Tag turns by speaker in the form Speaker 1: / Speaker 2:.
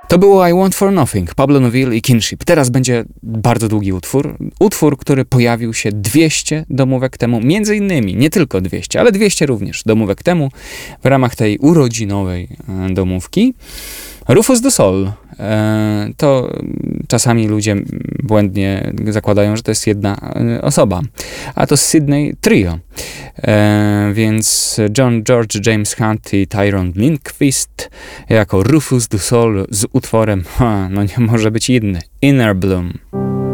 Speaker 1: To było I Want For Nothing, Pablo Noville i Kinship. Teraz będzie bardzo długi utwór. Utwór, który pojawił się 200 domówek temu, między innymi, nie tylko 200, ale 200 również domówek temu, w ramach tej urodzinowej domówki. Rufus du Sol. To czasami ludzie błędnie zakładają, że to jest jedna osoba, a to Sydney Trio. Więc John George, James Hunt i Tyrone Lindquist jako Rufus du Sol z utworem, no nie może być inny, Inner Bloom.